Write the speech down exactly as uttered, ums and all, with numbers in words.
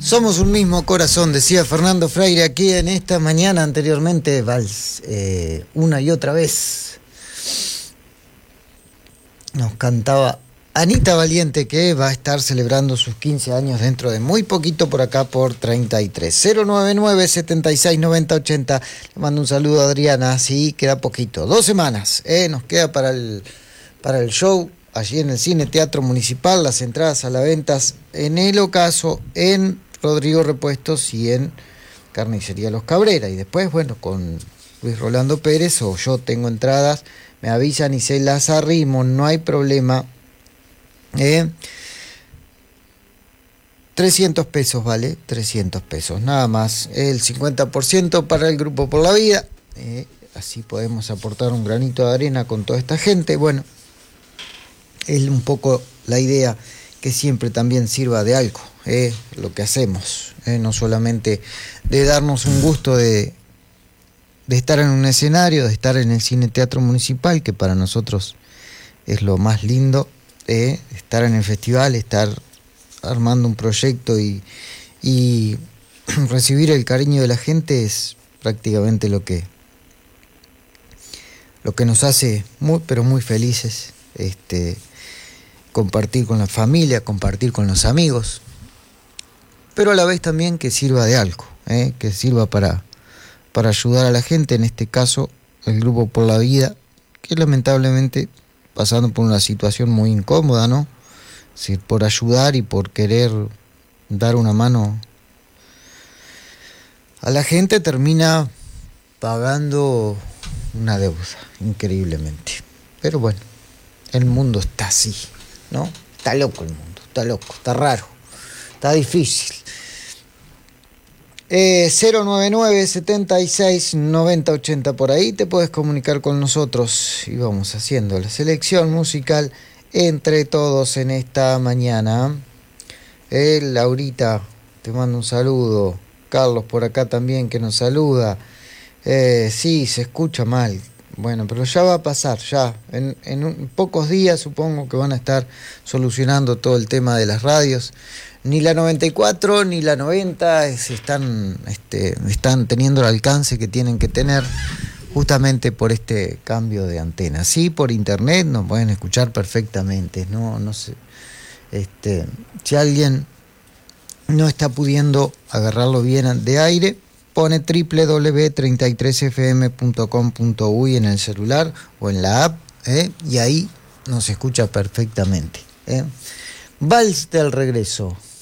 Somos un mismo corazón, decía Fernando Freire aquí en esta mañana. Anteriormente, Vals, eh, una y otra vez nos cantaba Anita Valiente, que va a estar celebrando sus quince años dentro de muy poquito por acá por treinta y tres. cero nueve nueve, setenta y seis, noventa, ochenta. Le mando un saludo a Adriana. Sí, queda poquito. Dos semanas eh, nos queda para el, para el show allí en el Cine Teatro Municipal. Las entradas a la venta en El Ocaso, en Rodrigo Repuestos y en Carnicería Los Cabrera. Y después, bueno, con Luis Rolando Pérez o yo tengo entradas, me avisan y se las arrimo, no hay problema. Eh, trescientos pesos vale, trescientos pesos, nada más. El cincuenta por ciento para el Grupo Por la Vida. Eh, así podemos aportar un granito de arena con toda esta gente. Bueno, es un poco la idea, que siempre también sirva de algo, eh, lo que hacemos, eh, no solamente de darnos un gusto de, de estar en un escenario, de estar en el Cine Teatro Municipal, que para nosotros es lo más lindo, eh, estar en el festival, estar armando un proyecto y, y recibir el cariño de la gente es prácticamente lo que, lo que nos hace muy, pero muy felices. Este, compartir con la familia, compartir con los amigos, pero a la vez también que sirva de algo, ¿eh? que sirva para, para ayudar a la gente, en este caso el Grupo Por la Vida, que lamentablemente pasando por una situación muy incómoda, ¿no? Es decir, por ayudar y por querer dar una mano a la gente, termina pagando una deuda, increíblemente. Pero bueno, el mundo está así, ¿no? Está loco el mundo, está loco, está raro, está difícil. Eh, cero nueve nueve, setenta y seis, noventa, ochenta, por ahí te puedes comunicar con nosotros y vamos haciendo la selección musical entre todos en esta mañana. Eh, Laurita, te mando un saludo. Carlos por acá también que nos saluda. Eh, sí, se escucha mal. Bueno, pero ya va a pasar, ya. En, en un, pocos días supongo que van a estar solucionando todo el tema de las radios. Ni la noventa y cuatro ni la noventa se están, este, están teniendo el alcance que tienen que tener justamente por este cambio de antena. Sí, por internet nos pueden escuchar perfectamente. No, no sé. Este, si alguien no está pudiendo agarrarlo bien de aire, pone doble u doble u doble u punto treinta y tres f m punto com punto u y en el celular o en la app, ¿eh? y ahí nos escucha perfectamente. ¿eh? Vals del regreso.